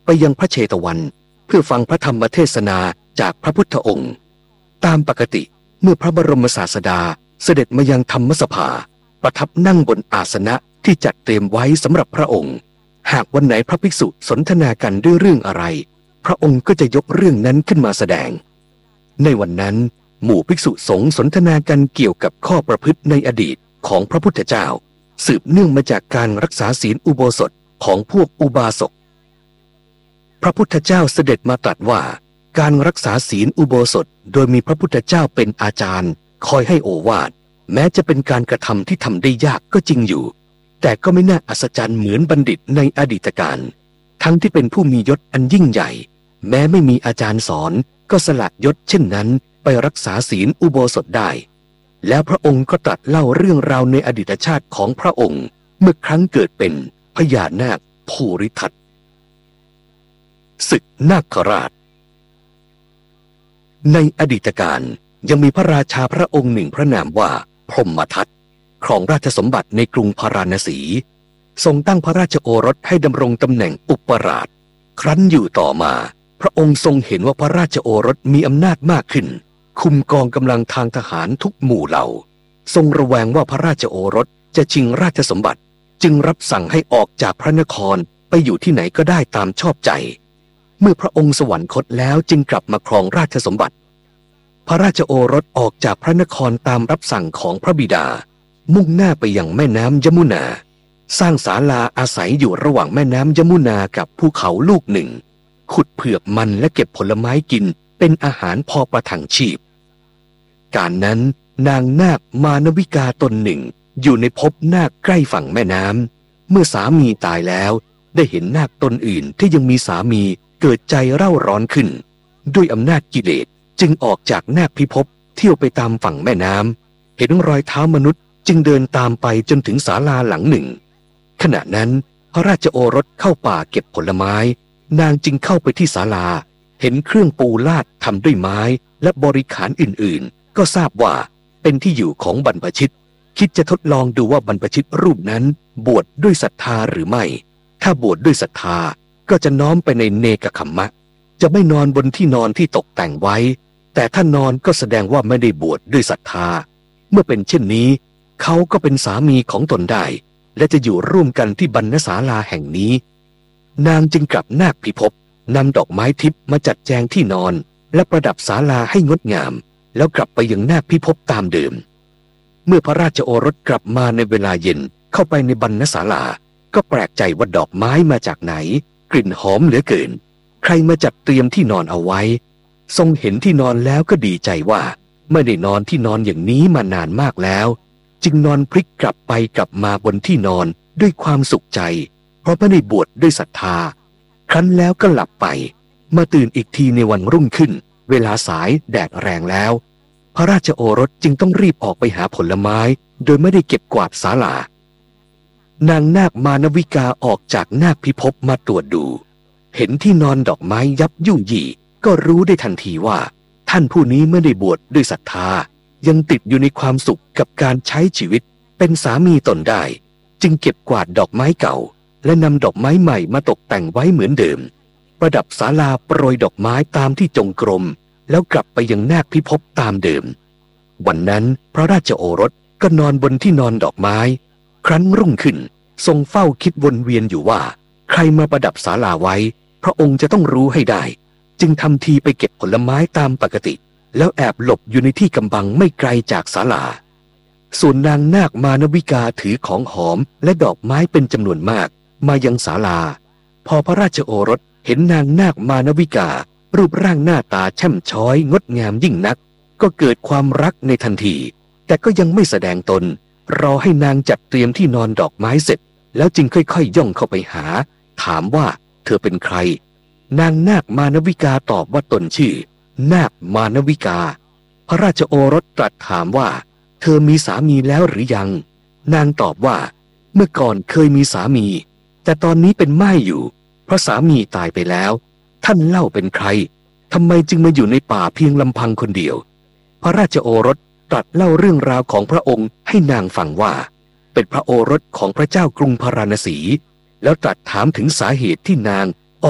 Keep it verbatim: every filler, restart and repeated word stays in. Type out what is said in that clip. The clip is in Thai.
ไปยังพระเชตวันเพื่อฟังพระธรรมเทศนาจากพระพุทธองค์ตามปกติเมื่อพระบรมศาสดาเสด็จมายังธรรมสภาประทับนั่งบนอาสนะที่จัดเตรียมไว้สำหรับพระองค์หากวันไหนพระภิกษุสนทนากันด้วยเรื่องอะไรพระองค์ก็จะยกเรื่องนั้นขึ้นมาแสดงในวันนั้นหมู่ภิกษุสงฆ์สนทนากันเกี่ยวกับข้อประพฤติในอดีตของพระพุทธเจ้าสืบเนื่องมาจากการรักษาศีลอุโบสถของพวกอุบาสกพระพุทธเจ้าเสด็จมาตรัสว่าการรักษาศีลอุโบสถโดยมีพระพุทธเจ้าเป็นอาจารย์คอยให้โอวาทแม้จะเป็นการกระทำที่ทำได้ยากก็จริงอยู่แต่ก็ไม่น่าอัศจรรย์เหมือนบัณฑิตในอดีตการทั้งที่เป็นผู้มียศอันยิ่งใหญ่แม้ไม่มีอาจารย์สอนก็สละยศเช่นนั้นไปรักษาศีลอุโบสถได้แล้วพระองค์ก็ตรัสเล่าเรื่องราวในอดีตชาติของพระองค์เมื่อครั้งเกิดเป็นพญานาคภูริทัตศึกนาคราชในอดีตการยังมีพระราชาพระองค์หนึ่งพระนามว่าพรหมทัตครองราชสมบัติในกรุงพาราณสีทรงตั้งพระราชโอรสให้ดำรงตำแหน่งอุปราชครั้นอยู่ต่อมาพระองค์ทรงเห็นว่าพระราชโอรสมีอำนาจมากขึ้นคุมกองกำลังทางทหารทุกหมู่เหล่าทรงระแวงว่าพระราชโอรสจะชิงราชสมบัติจึงรับสั่งให้ออกจากพระนครไปอยู่ที่ไหนก็ได้ตามชอบใจเมื่อพระองค์สวรรคตแล้วจึงกลับมาครองราชสมบัติพระราชโอรสออกจากพระนครตามรับสั่งของพระบิดามุ่งหน้าไปยังแม่น้ำยมุนาสร้างศาลาอาศัยอยู่ระหว่างแม่น้ำยมุนากับภูเขาลูกหนึ่งขุดเผือกมันและเก็บผลไม้กินเป็นอาหารพอประทังชีพการนั้นนางนาคมานวิกาตนหนึ่งอยู่ในภพนาคใกล้ฝั่งแม่น้ำเมื่อสามีตายแล้วได้เห็นนาคตนอื่นที่ยังมีสามีเกิดใจเร่าร้อนขึ้นด้วยอำนาจกิเลสจึงออกจากนาคพิภพเที่ยวไปตามฝั่งแม่น้ำเห็นรอยเท้ามนุษย์จึงเดินตามไปจนถึงศาลาหลังหนึ่งขณะนั้นพระราชโอรสเข้าป่าเก็บผลไม้นางจึงเข้าไปที่ศาลาเห็นเครื่องปูลาดทำด้วยไม้และบริขารอื่นๆก็ทราบว่าเป็นที่อยู่ของบรรพชิตคิดจะทดลองดูว่าบรรพชิตรูปนั้นบวชดด้วยศรัทธาหรือไม่ถ้าบวชดด้วยศรัทธาก็จะน้อมไปในเนกขัมมะจะไม่นอนบนที่นอนที่ตกแต่งไว้แต่ถ้านอนก็แสดงว่าไม่ได้บวชดด้วยศรัทธาเมื่อเป็นเช่นนี้เขาก็เป็นสามีของตนได้และจะอยู่ร่วมกันที่บรรณศาลาแห่งนี้นางจึงกลับนาคพิภพนำดอกไม้ทิพย์มาจัดแจงที่นอนและประดับศาลาให้งดงามแล้วกลับไปยังนาคพิภพตามเดิมเมื่อพระราชโอรสกลับมาในเวลาเย็นเข้าไปในบรรณศาลาก็แปลกใจว่าดอกไม้มาจากไหนกลิ่นหอมเหลือเกินใครมาจัดเตรียมที่นอนเอาไว้ทรงเห็นที่นอนแล้วก็ดีใจว่าไม่ได้นอนที่นอนอย่างนี้มานานมากแล้วจึงนอนพลิกกลับไปกลับมาบนที่นอนด้วยความสุขใจเพราะไม่ได้บวชด้วยศรัทธาครั้นแล้วก็หลับไปมาตื่นอีกทีในวันรุ่งขึ้นเวลาสายแดดแรงแล้วพระราชโอรสจึงต้องรีบออกไปหาผลไม้โดยไม่ได้เก็บกวาดศาลานางนาคมานวิกาออกจากนาคพิภพมาตรวจดูเห็นที่นอนดอกไม้ยับยุ่ยี่ก็รู้ได้ทันทีว่าท่านผู้นี้ไม่ได้บวชด้วยศรัทธายังติดอยู่ในความสุขกับการใช้ชีวิตเป็นสามีตนได้จึงเก็บกวาดดอกไม้เก่าและนำดอกไม้ใหม่มาตกแต่งไว้เหมือนเดิมประดับศาลาโปรยดอกไม้ตามที่จงกรมแล้วกลับไปยังนาคพิภพตามเดิมวันนั้นพระราชโอรสก็นอนบนที่นอนดอกไม้ครั้นรุ่งขึ้นทรงเฝ้าคิดวนเวียนอยู่ว่าใครมาประดับศาลาไว้พระองค์จะต้องรู้ให้ได้จึงทำทีไปเก็บผลไม้ตามปกติแล้วแอบหลบอยู่ในที่กำบังไม่ไกลจากศาลาส่วนนางนาคมานวิกาถือของหอมและดอกไม้เป็นจำนวนมากมายังศาลาพอพระราชโอรสเห็นนางนาคมานวิการูปร่างหน้าตาแช่มช้อยงดงามยิ่งนักก็เกิดความรักในทันทีแต่ก็ยังไม่แสดงตนรอให้นางจัดเตรียมที่นอนดอกไม้เสร็จแล้วจึงค่อยๆย่องเข้าไปหาถามว่าเธอเป็นใครนางนาคมานวิกาตอบว่าตนชื่อนาคมานวิกาพระราชโอรสตรัสถามว่าเธอมีสามีแล้วหรือยังนางตอบว่าเมื่อก่อนเคยมีสามีแต่ตอนนี้เป็นม่ายอยู่เพราะสามีตายไปแล้วท่านเล่าเป็นใครทำไมจึงมาอยู่ในป่าเพียงลำพังคนเดียวพระราชโอรสตรัสเล่าเรื่องราวของพระองค์ให้นางฟังว่าเป็นพระโอรสของพระเจ้ากรุงพาราณสีแล้วตรัสถามถึงสาเหตุที่นาง